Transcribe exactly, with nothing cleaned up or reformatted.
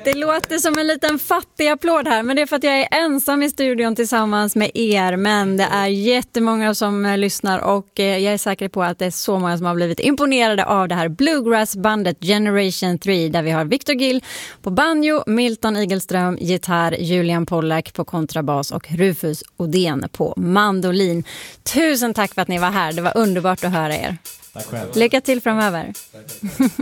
Det låter som en liten fattig applåd här, men det är för att jag är ensam i studion tillsammans med er. Men det är jättemånga som lyssnar och jag är säker på att det är så många som har blivit imponerade av det här bluegrass-bandet Generation tre, där vi har Victor Gill på banjo, Milton Igelström gitarr, Julian Pollack på kontrabas och Rufus Odén på mandolin. Tusen tack för att ni var här, det var underbart att höra er. Tack själv. Lycka till framöver. Tack, tack, tack.